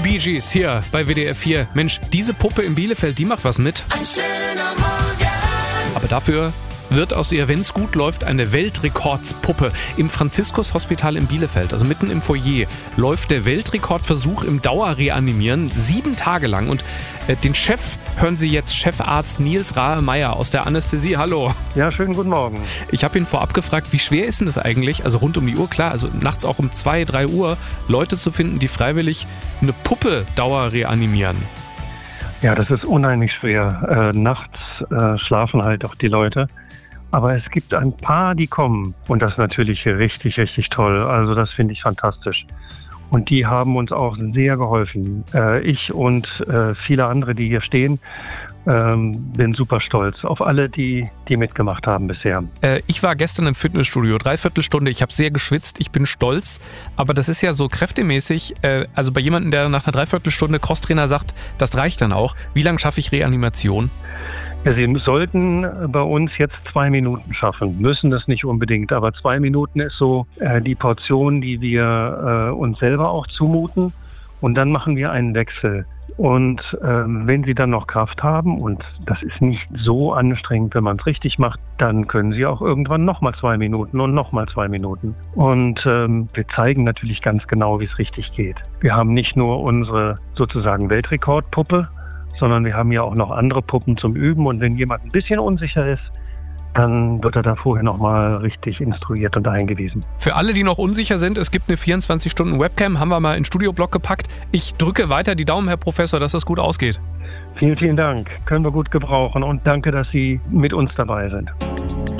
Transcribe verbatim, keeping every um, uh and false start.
Bee Gees hier bei W D R vier. Mensch, diese Puppe in Bielefeld, die macht was mit. Ein schöner Morgen. Aber dafür wird aus ihr, wenn es gut läuft, eine Weltrekordspuppe. Im Franziskus-Hospital in Bielefeld, also mitten im Foyer, läuft der Weltrekordversuch im Dauerreanimieren sieben Tage lang. Und äh, den Chef hören Sie jetzt, Chefarzt Nils Rahe-Meyer aus der Anästhesie. Hallo. Ja, schönen guten Morgen. Ich habe ihn vorab gefragt, wie schwer ist denn das eigentlich, also rund um die Uhr, klar, also nachts auch um zwei, drei Uhr, Leute zu finden, die freiwillig eine Puppe dauerreanimieren? Ja, das ist unheimlich schwer. Äh, nachts äh, schlafen halt auch die Leute. Aber es gibt ein paar, die kommen. Und das ist natürlich richtig, richtig toll. Also das finde ich fantastisch. Und die haben uns auch sehr geholfen. Äh, ich und äh, viele andere, die hier stehen, ähm, bin super stolz auf alle, die, die mitgemacht haben bisher. Äh, ich war gestern im Fitnessstudio, dreiviertel Stunde. Ich habe sehr geschwitzt, ich bin stolz. Aber das ist ja so kräftemäßig. Äh, also bei jemandem, der nach einer Dreiviertelstunde Crosstrainer sagt, das reicht dann auch. Wie lange schaffe ich Reanimation? Ja, Sie sollten bei uns jetzt zwei Minuten schaffen, müssen das nicht unbedingt, aber zwei Minuten ist so äh, die Portion, die wir äh, uns selber auch zumuten, und dann machen wir einen Wechsel. Und ähm, wenn Sie dann noch Kraft haben, und das ist nicht so anstrengend, wenn man es richtig macht, dann können Sie auch irgendwann nochmal zwei Minuten und nochmal zwei Minuten. Und ähm, wir zeigen natürlich ganz genau, wie es richtig geht. Wir haben nicht nur unsere sozusagen Weltrekordpuppe, sondern wir haben ja auch noch andere Puppen zum Üben. Und wenn jemand ein bisschen unsicher ist, dann wird er da vorher nochmal richtig instruiert und eingewiesen. Für alle, die noch unsicher sind, es gibt eine vierundzwanzig Stunden Webcam, haben wir mal in den Studioblock gepackt. Ich drücke weiter die Daumen, Herr Professor, dass es gut ausgeht. Vielen, vielen Dank. Können wir gut gebrauchen, und danke, dass Sie mit uns dabei sind.